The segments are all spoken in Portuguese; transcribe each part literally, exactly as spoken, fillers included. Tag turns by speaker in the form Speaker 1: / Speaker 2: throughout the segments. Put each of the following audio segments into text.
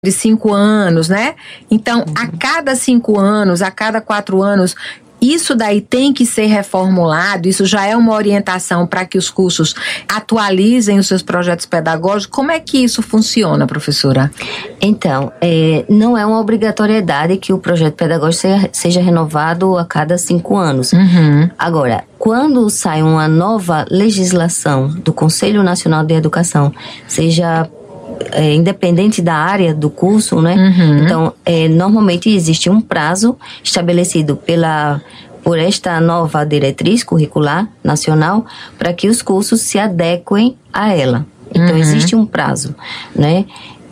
Speaker 1: de cinco anos, né? Então, a cada cinco anos, a cada quatro anos, isso daí tem que ser reformulado, isso já é uma orientação para que os cursos atualizem os seus projetos pedagógicos. Como é que isso funciona, professora?
Speaker 2: Então, é, não é uma obrigatoriedade que o projeto pedagógico seja, seja renovado a cada cinco anos.
Speaker 1: Uhum.
Speaker 2: Agora, quando sai uma nova legislação do Conselho Nacional de Educação, seja É, independente da área do curso, né?
Speaker 1: Uhum.
Speaker 2: Então, é, normalmente existe um prazo estabelecido pela, por esta nova diretriz curricular nacional para que os cursos se adequem a ela. Então,
Speaker 1: uhum.
Speaker 2: existe um prazo, né?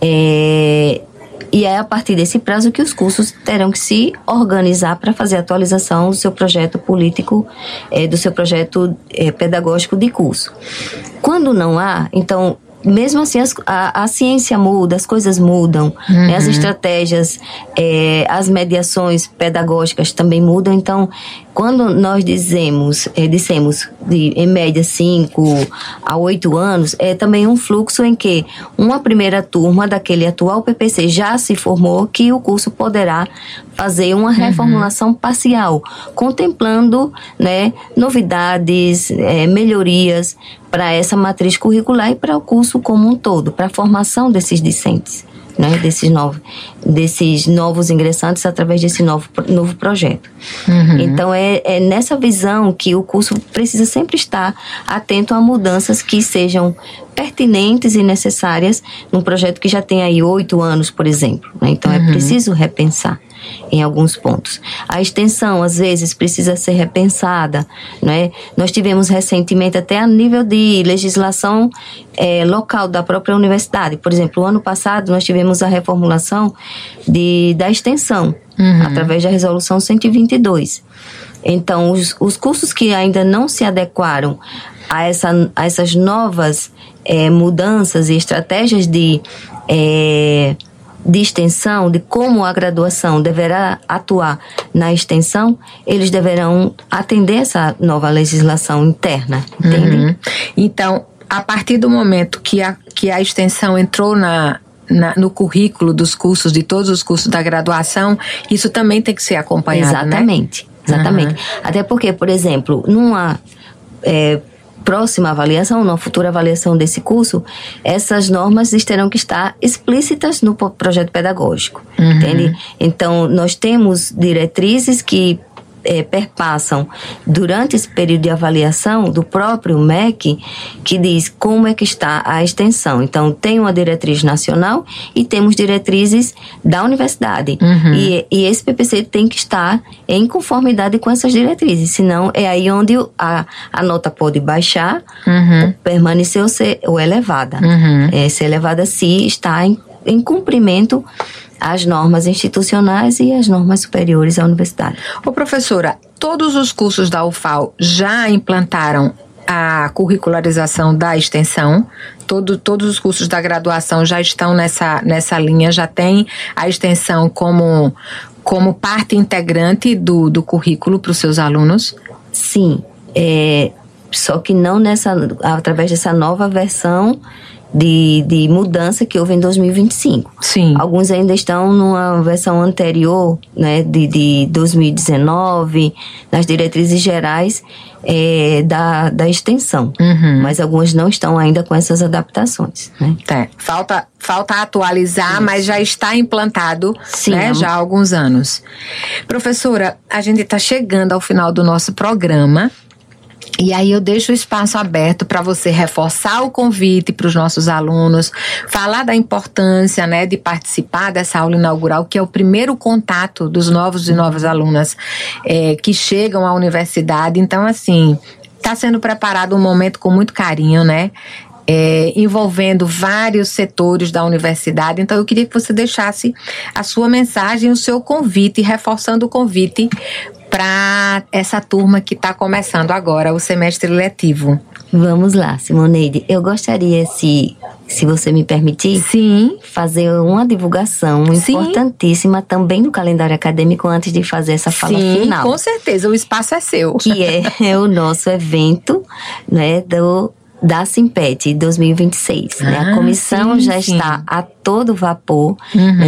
Speaker 2: É, e é a partir desse prazo que os cursos terão que se organizar para fazer a atualização do seu projeto político, é, do seu projeto é, pedagógico de curso. Quando não há, então... Mesmo assim, as, a, a ciência muda, as coisas mudam,
Speaker 1: uhum.
Speaker 2: né? As estratégias, é, as mediações pedagógicas também mudam. Então, quando nós dizemos, é, dissemos de, em média, cinco a oito anos, é também um fluxo em que uma primeira turma daquele atual P P C já se formou, que o curso poderá fazer uma reformulação uhum. parcial, contemplando, né, novidades, é, melhorias para essa matriz curricular e para o curso como um todo, para a formação desses discentes, né, desses, novos, desses novos ingressantes através desse novo, novo projeto. Uhum. Então, é, é nessa visão que o curso precisa sempre estar atento a mudanças que sejam pertinentes e necessárias num projeto que já tem aí oito anos, por exemplo, né? Então, uhum. é preciso repensar em alguns pontos. A extensão, às vezes, precisa ser repensada, né? Nós tivemos recentemente, até a nível de legislação é, local da própria universidade. Por exemplo, o ano passado, nós tivemos a reformulação de, da extensão, uhum. através da resolução cento e vinte e dois. Então, os, os cursos que ainda não se adequaram a, essa, a essas novas é, mudanças e estratégias de... É, de extensão, de como a graduação deverá atuar na extensão, eles deverão atender essa nova legislação interna, entende?
Speaker 1: Uhum. Então, a partir do momento que a, que a extensão entrou na, na, no currículo dos cursos, de todos os cursos da graduação, isso também tem que ser acompanhado,
Speaker 2: exatamente,
Speaker 1: né?
Speaker 2: Exatamente.
Speaker 1: Uhum.
Speaker 2: Até porque, por exemplo, numa... É, próxima avaliação, numa futura avaliação desse curso, essas normas terão que estar explícitas no projeto pedagógico, uhum. entende? Então, nós temos diretrizes que é, perpassam durante esse período de avaliação do próprio M E C, que diz como é que está a extensão. Então, tem uma diretriz nacional e temos diretrizes da universidade. Uhum. E, e esse P P C tem que estar em conformidade com essas diretrizes, senão é aí onde a, a nota pode baixar, uhum. ou permanecer ou ser ou elevada. Uhum. É, ser elevada se está em, em cumprimento as normas institucionais e as normas superiores à universidade.
Speaker 1: Ô, professora, todos os cursos da U F A L já implantaram a curricularização da extensão? Todo, todos os cursos da graduação já estão nessa, nessa linha, já tem a extensão como, como parte integrante do, do currículo para os seus alunos?
Speaker 2: Sim, é, só que não nessa, através dessa nova versão De, de mudança que houve em dois mil e vinte e cinco.
Speaker 1: Sim.
Speaker 2: Alguns ainda estão numa versão anterior, né, de, de dois mil e dezenove, nas diretrizes gerais é, da, da extensão. Uhum. Mas algumas não estão ainda com essas adaptações, né?
Speaker 1: É, falta, falta atualizar, isso. Mas já está implantado,
Speaker 2: sim,
Speaker 1: né, já há alguns anos. Professora, a gente está chegando ao final do nosso programa. E aí eu deixo o espaço aberto para você reforçar o convite para os nossos alunos, falar da importância, né, de participar dessa aula inaugural, que é o primeiro contato dos novos e novas alunas é, que chegam à universidade. Então, assim, está sendo preparado um momento com muito carinho, né? É, envolvendo vários setores da universidade. Então, eu queria que você deixasse a sua mensagem, o seu convite, reforçando o convite para essa turma que está começando agora o semestre letivo.
Speaker 2: Vamos lá, Simoneide. Eu gostaria, se, se você me permitir,
Speaker 1: sim,
Speaker 2: fazer uma divulgação sim. importantíssima também no calendário acadêmico antes de fazer essa fala
Speaker 1: sim,
Speaker 2: final.
Speaker 1: Com certeza, o espaço é seu.
Speaker 2: Que é, é o nosso evento, né, do da Simpet dois mil e vinte e seis.
Speaker 1: Ah,
Speaker 2: né? A comissão
Speaker 1: sim,
Speaker 2: já
Speaker 1: sim.
Speaker 2: está a todo vapor,
Speaker 1: Uhum.
Speaker 2: né?